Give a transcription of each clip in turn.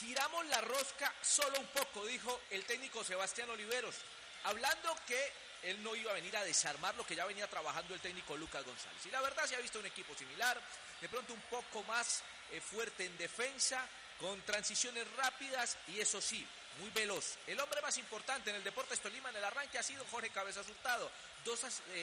Giramos la rosca solo un poco, dijo el técnico Sebastián Oliveros, hablando que él no iba a venir a desarmar lo que ya venía trabajando el técnico Lucas González. Y la verdad se ha visto un equipo similar, de pronto un poco más fuerte en defensa, con transiciones rápidas y eso sí, muy veloz. El hombre más importante en el Deportes Tolima en el arranque ha sido Jorge Cabezas Hurtado. Dos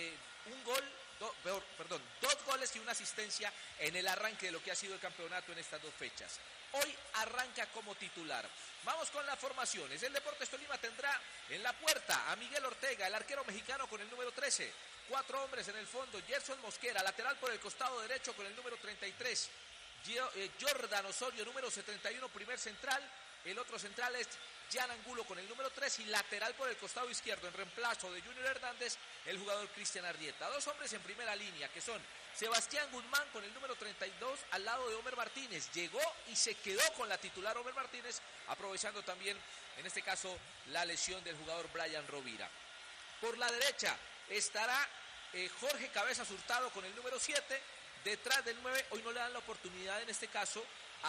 goles y una asistencia en el arranque de lo que ha sido el campeonato en estas 2 fechas. Hoy arranca como titular. Vamos con las formaciones. El Deportes Tolima tendrá en la puerta a Miguel Ortega, el arquero mexicano con el número 13. 4 hombres en el fondo. Gerson Mosquera, lateral por el costado derecho con el número 33. Jordan Osorio, número 71, primer central. El otro central es Jan Angulo con el número 3 y lateral por el costado izquierdo en reemplazo de Junior Hernández, el jugador Cristian Arrieta. 2 hombres en primera línea que son Sebastián Guzmán con el número 32 al lado de Homer Martínez. Llegó y se quedó con la titular Homer Martínez, aprovechando también en este caso la lesión del jugador Brian Rovira. Por la derecha estará Jorge Cabezas Hurtado con el número 7. Detrás del 9, hoy no le dan la oportunidad en este caso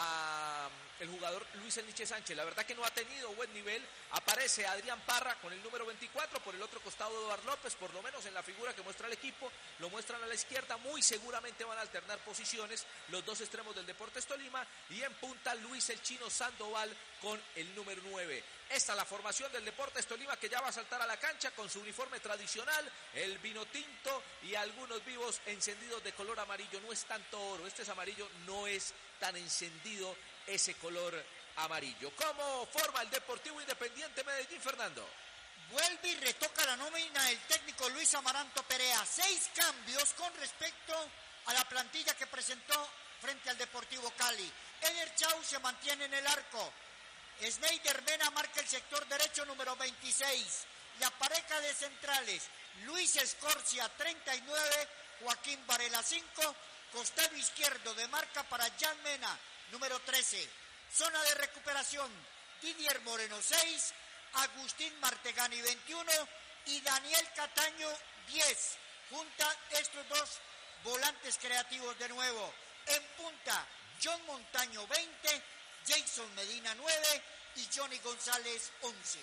a el jugador Luis Enrique Sánchez. La verdad que no ha tenido buen nivel. Aparece Adrián Parra con el número 24, por el otro costado Eduardo López, por lo menos en la figura que muestra el equipo, lo muestran a la izquierda. Muy seguramente van a alternar posiciones los 2 extremos del Deportes Tolima y en punta Luis el Chino Sandoval con el número 9. Esta es la formación del Deportes Tolima, que ya va a saltar a la cancha con su uniforme tradicional, el vino tinto y algunos vivos encendidos de color amarillo. No es tanto oro, este es amarillo, no es tan encendido ese color amarillo. ¿Cómo forma el Deportivo Independiente Medellín, Fernando? Vuelve y retoca la nómina el técnico Luis Amaranto Perea. 6 cambios con respecto a la plantilla que presentó frente al Deportivo Cali. Eder Chau se mantiene en el arco. Sneider Mena marca el sector derecho número 26. La pareja de centrales, Luis Escorcia 39, Joaquín Varela 5, costado izquierdo de marca para Jan Mena número 13. Zona de recuperación, Didier Moreno 6, Agustín Martegani 21 y Daniel Cataño 10. Junta estos 2 volantes creativos de nuevo. En punta, John Montaño 20, Jason Medina 9 y Johnny González 11.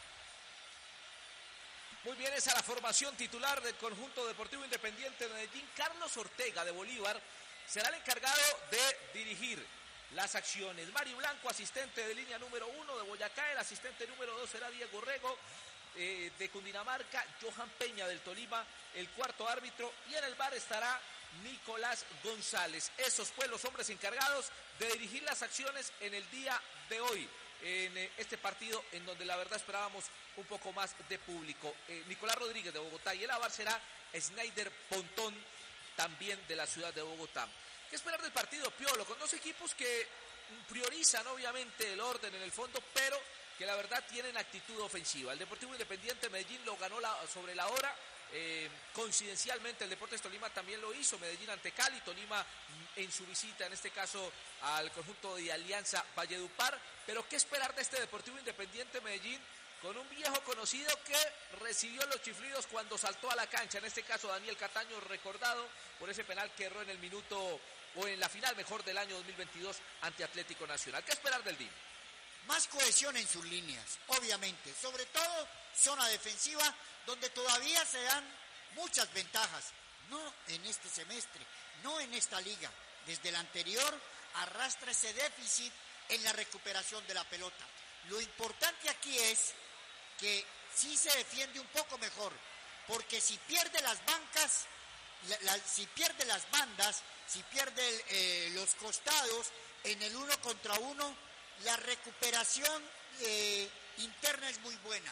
Muy bien, esa es la formación titular del conjunto Deportivo Independiente de Medellín. Carlos Ortega de Bolívar será el encargado de dirigir las acciones. Mari Blanco, asistente de línea número 1 de Boyacá. El asistente número 2 será Diego Rego de Cundinamarca. Johan Peña del Tolima, el cuarto árbitro. Y en el bar estará Nicolás González. Esos pues los hombres encargados de dirigir las acciones en el día de hoy, en este partido en donde la verdad esperábamos un poco más de público. Nicolás Rodríguez de Bogotá y el AVAR será Sneider Pontón, también de la ciudad de Bogotá. ¿Qué esperar del partido, Piolo? Con 2 equipos que priorizan obviamente el orden en el fondo, pero que la verdad tienen actitud ofensiva. El Deportivo Independiente Medellín lo ganó sobre la hora. Coincidencialmente el Deportes Tolima también lo hizo. Medellín ante Cali, Tolima en su visita en este caso al conjunto de Alianza Valledupar. Pero ¿qué esperar de este Deportivo Independiente Medellín con un viejo conocido que recibió los chiflidos cuando saltó a la cancha? En este caso Daniel Cataño, recordado por ese penal que erró en el minuto o en la final mejor del año 2022 ante Atlético Nacional. ¿Qué esperar del DIM? Más cohesión en sus líneas, obviamente, sobre todo zona defensiva, donde todavía se dan muchas ventajas. No en este semestre, no en esta liga. Desde el anterior arrastra ese déficit en la recuperación de la pelota. Lo importante aquí es que sí se defiende un poco mejor, porque si pierde las bancas, si pierde las bandas, si pierde los costados en el 1 contra 1, la recuperación interna es muy buena.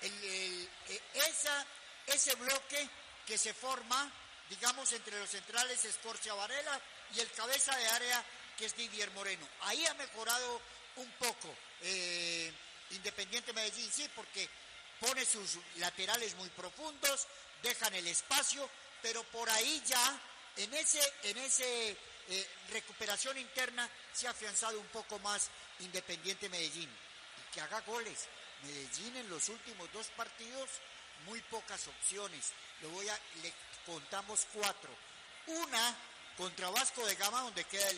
Ese bloque que se forma, digamos, entre los centrales Escorcia Varela y el cabeza de área que es Didier Moreno. Ahí ha mejorado un poco Independiente Medellín, sí, porque pone sus laterales muy profundos, dejan el espacio, pero por ahí ya en ese recuperación interna se ha afianzado un poco más Independiente Medellín. Y que haga goles. Medellín en los últimos 2 partidos, muy pocas opciones. Le contamos 4. Una contra Vasco de Gama, donde queda el